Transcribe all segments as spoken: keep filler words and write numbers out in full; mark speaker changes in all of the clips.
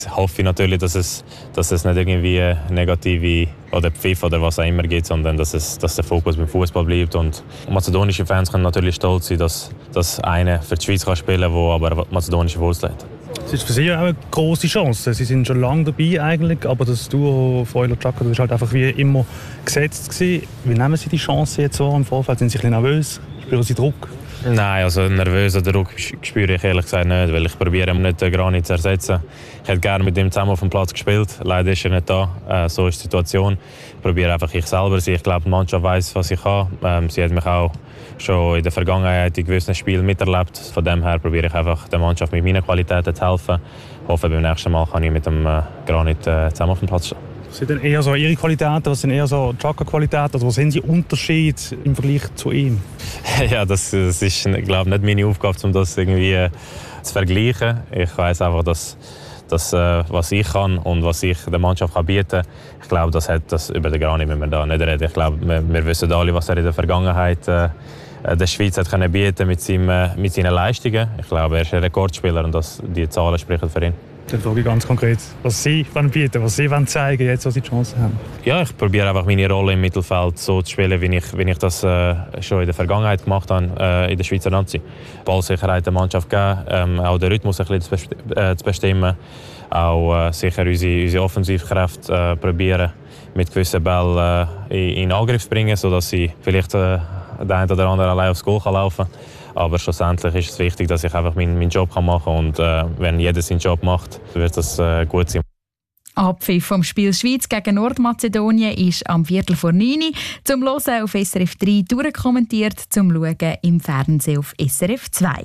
Speaker 1: Ich hoffe natürlich, dass es, dass es nicht irgendwie negative oder Pfiff oder was auch immer gibt, sondern dass, es, dass der Fokus beim Fußball bleibt. Und mazedonische Fans können natürlich stolz sein, dass, dass einer für die Schweiz kann spielen kann, der aber mazedonische Wurzeln hat.
Speaker 2: Es ist für Sie auch eine grosse Chance. Sie sind schon lange dabei eigentlich, aber das Duo Freuler-Xhaka war halt einfach wie immer gesetzt gewesen. Wie nehmen Sie die Chance jetzt so im Vorfeld? Sind Sie ein bisschen nervös? Spüren Sie Druck?
Speaker 1: Nein, also nervösen Druck spüre ich ehrlich gesagt nicht, weil ich probiere ihn nicht Granit zu ersetzen. Ich hätte gerne mit ihm zusammen auf dem Platz gespielt, leider ist er nicht da, äh, so ist die Situation. Ich probiere einfach ich selber sein. Ich glaube, die Mannschaft weiss, was ich kann. Ähm, sie hat mich auch schon in der Vergangenheit in gewissen Spielen miterlebt. Von dem her probiere ich einfach der Mannschaft mit meinen Qualitäten zu helfen. Ich hoffe, beim nächsten Mal kann ich mit dem äh, Granit äh, zusammen auf dem Platz stehen.
Speaker 2: Was sind denn eher so Ihre Qualitäten, was sind eher so Xhaka-Qualitäten? Also was sind die Unterschiede im Vergleich zu ihm?
Speaker 1: Ja, das, das ist, glaube nicht meine Aufgabe, um das irgendwie äh, zu vergleichen. Ich weiß einfach, dass, dass äh, was ich kann und was ich der Mannschaft kann bieten kann. Ich glaube, das hat das über den Granit müssen wir da nicht reden. Ich glaube, wir, wir wissen alle, was er in der Vergangenheit äh, der Schweiz hat können bieten mit, seinem, äh, mit seinen Leistungen. Ich glaube, er ist ein Rekordspieler und das, die Zahlen sprechen für ihn.
Speaker 2: Dann frage ich ganz konkret, was Sie bieten, was Sie zeigen, jetzt, wo Sie die Chance haben.
Speaker 1: Ja, ich probiere einfach meine Rolle im Mittelfeld so zu spielen, wie ich, wie ich das äh, schon in der Vergangenheit gemacht habe, äh, in der Schweizer Nazi. Ballsicherheit der Mannschaft geben, ähm, auch den Rhythmus ein bisschen zu, best äh, zu bestimmen, auch äh, sicher unsere, unsere Offensivkräfte äh, probieren, mit gewissen Bällen äh, in, in Angriff zu bringen, sodass sie vielleicht äh, der eine oder andere allein aufs Goal kann laufen kann. Aber schlussendlich ist es wichtig, dass ich einfach meinen, meinen Job machen kann. Und äh, wenn jeder seinen Job macht, wird das äh, gut sein.
Speaker 3: Abpfiff vom Spiel Schweiz gegen Nordmazedonien ist am Viertel vor neun. Zum Hören auf S R F drei durchkommentiert, zum Schauen im Fernsehen auf S R F zwei.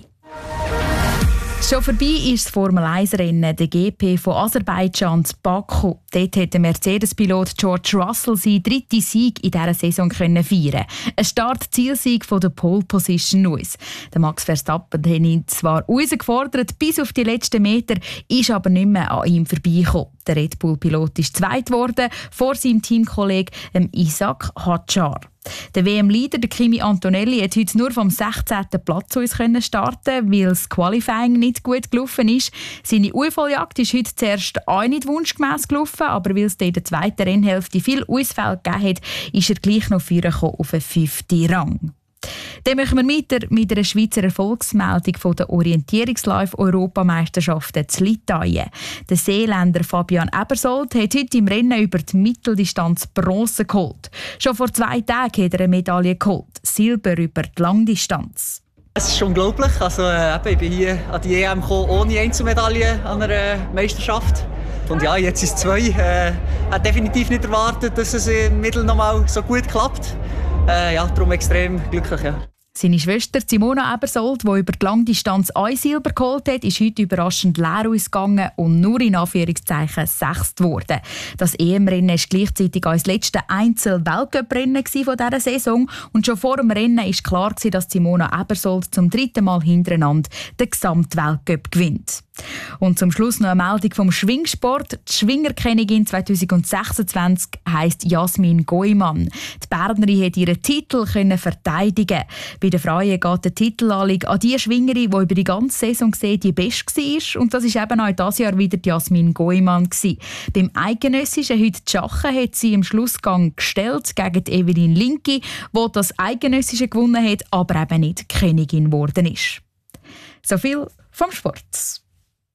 Speaker 3: Schon vorbei ist das Formel eins Rennen, der G P von Aserbaidschan zu Baku. Dort hat der Mercedes-Pilot George Russell seinen dritten Sieg in dieser Saison feiern können. Ein Start-Zielsieg von der Pole Position aus. Der Max Verstappen hat ihn zwar herausgefordert bis auf die letzten Meter, ist aber nicht mehr an ihm vorbeigekommen. Der Red Bull-Pilot ist Zweiter geworden, vor seinem Teamkollegen Isaac Hadjar. Der W M-Leader Kimi Antonelli hat heute nur vom sechzehnten Platz aus starten, weil das Qualifying nicht gut gelaufen ist. Seine Unfalljagd ist heute zuerst auch nicht wunschgemäss gelaufen, aber weil es in der zweiten Rennhälfte viel Ausfälle gegeben hat, ist er gleich noch vorgekommen auf den fünften Rang. Dann machen wir weiter mit einer Schweizer Erfolgsmeldung von der Orientierungslauf-Europameisterschaften zu Litauen. Der Seeländer Fabian Ebersold hat heute im Rennen über die Mitteldistanz Bronze geholt. Schon vor zwei Tagen hat er eine Medaille geholt, Silber über die Langdistanz.
Speaker 4: Es ist unglaublich. Also, äh, ich bin hier an die E M gekommen, ohne Einzelmedaille an einer Meisterschaft. Und ja, jetzt ist es zwei. Ich äh, habe definitiv nicht erwartet, dass es im Mittel noch mal so gut klappt. Äh, ja, darum extrem glücklich. Ja.
Speaker 3: Seine Schwester Simona Ebersold, die über die Langdistanz ein Silber geholt hat, ist heute überraschend leer ausgegangen und nur in Anführungszeichen Sechste geworden. Das E M-Rennen war gleichzeitig auch das letzte Einzel-Weltcup-Rennen von dieser Saison. Und schon vor dem Rennen war klar, dass Simona Ebersold zum dritten Mal hintereinander den Gesamtweltcup gewinnt. Und zum Schluss noch eine Meldung vom Schwingsport. Die Schwingerkönigin zwanzig sechsundzwanzig heisst Jasmin Goimann. Die Bernerin konnte ihren Titel verteidigen. Bei den Frauen geht der Titelanlieg an die Schwingerin, die über die ganze Saison gesehen die beste war. Und das war eben auch dieses Jahr wieder die Jasmin Goimann. Beim Eidgenössischen heute die Schachen hat sie im Schlussgang gestellt gegen die Evelyn Linki, die das Eidgenössische gewonnen hat, aber eben nicht Königin geworden ist. So viel vom Sport.